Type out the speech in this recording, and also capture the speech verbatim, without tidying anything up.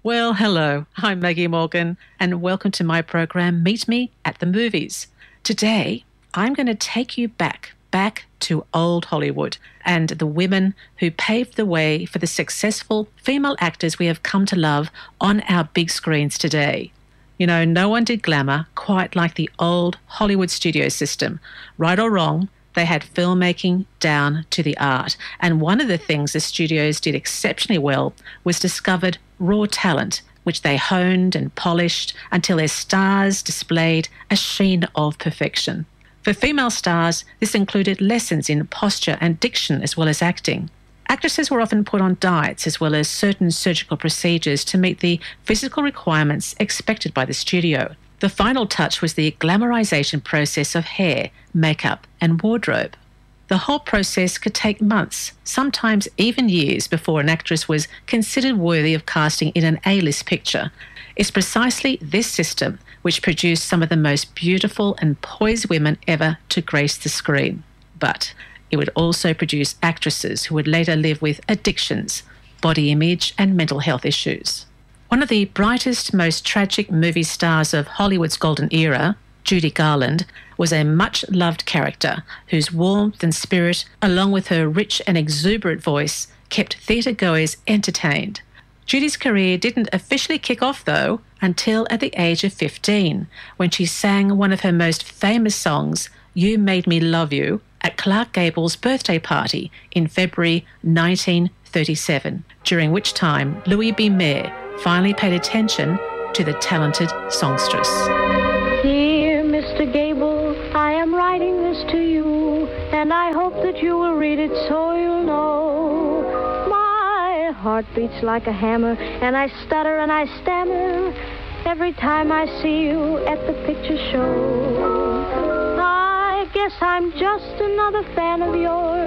Well, hello. I'm Maggie Morgan, and welcome to my program, Meet Me at the Movies. Today, I'm going to take you back, back to old Hollywood and the women who paved the way for the successful female actors we have come to love on our big screens today. You know, no one did glamour quite like the old Hollywood studio system. Right or wrong, they had filmmaking down to the art. And one of the things the studios did exceptionally well was discovered raw talent, which they honed and polished until their stars displayed a sheen of perfection. For female stars, this included lessons in posture and diction as well as acting. Actresses were often put on diets as well as certain surgical procedures to meet the physical requirements expected by the studio. The final touch was the glamorization process of hair, makeup, and wardrobe. The whole process could take months, sometimes even years, before an actress was considered worthy of casting in an A-list picture. It's precisely this system which produced some of the most beautiful and poised women ever to grace the screen. But it would also produce actresses who would later live with addictions, body image, and mental health issues. One of the brightest, most tragic movie stars of Hollywood's golden era, Judy Garland, was a much-loved character whose warmth and spirit, along with her rich and exuberant voice, kept theatre-goers entertained. Judy's career didn't officially kick off, though, until at the age of fifteen, when she sang one of her most famous songs, You Made Me Love You, at Clark Gable's birthday party in February nineteen thirty-seven, during which time Louis B. Mayer finally paid attention to the talented songstress. Dear Mister Gable, I am writing this to you, and I hope that you will read it so you'll know. My heart beats like a hammer, and I stutter and I stammer every time I see you at the picture show. I guess I'm just another fan of yours.